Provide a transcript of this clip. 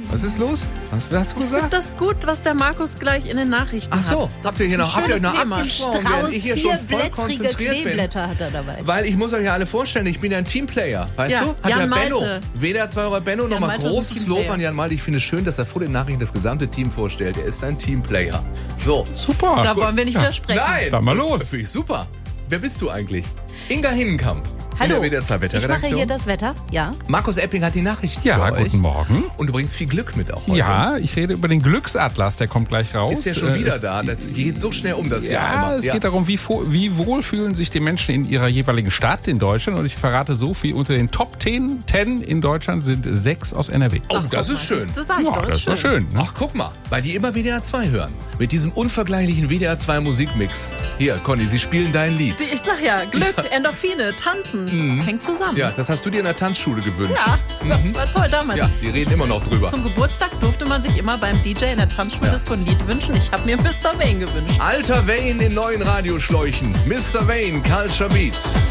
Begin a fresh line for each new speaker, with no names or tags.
Was ist los? Was hast du gesagt?
Das ist gut, was der Markus gleich in den Nachrichten hat.
Ach so, habt ihr euch noch abgesprochen, während ich hier schon voll konzentriert bin?
Kleeblätter hat er dabei.
Weil ich muss euch ja alle vorstellen, ich bin ja ein Teamplayer, weißt du? Hat
Jan
der Benno,
Malte.
WDR 2 Euro Benno, nochmal großes Lob an Jan Malte. Ich finde es schön, dass er vor den Nachrichten das gesamte Team vorstellt. Er ist ein Teamplayer. So.
Super.
Da wollen wir nicht widersprechen.
Nein.
Dann mal los.
Das finde ich super. Wer bist du eigentlich? Inga Hinnenkamp.
Hallo,
in der WDR 2
ich
Wetterredaktion.
mache hier das Wetter, ja.
Markus Epping hat die Nachrichten
Ja,
für euch.
guten Morgen.
Und du bringst viel Glück mit auch heute.
Ja, ich rede über den Glücksatlas, der kommt gleich raus.
Ist ja schon wieder da. Das geht so schnell um das Jahr
Ja,
immer.
es geht darum, wie wohl fühlen sich die Menschen in ihrer jeweiligen Stadt in Deutschland. Und ich verrate so viel, unter den Top 10 in Deutschland sind 6 aus NRW.
Oh, das ist schön.
Das war schön. Ne?
Ach, guck mal, weil die immer WDR 2 hören. Mit diesem unvergleichlichen WDR 2 Musikmix. Hier, Conny, sie spielen dein Lied.
Ich sag ja, Glück, Endorphine, Tanzen, das hängt zusammen.
Ja, das hast du dir in der Tanzschule gewünscht.
Ja, war toll damals.
Ja, wir reden immer noch drüber.
Zum Geburtstag durfte man sich immer beim DJ in der Tanzschule-Disco ein Lied wünschen. Ich habe mir Mr. Wayne gewünscht.
Alter Wayne in neuen Radioschläuchen. Mr. Wayne, Culture Beat.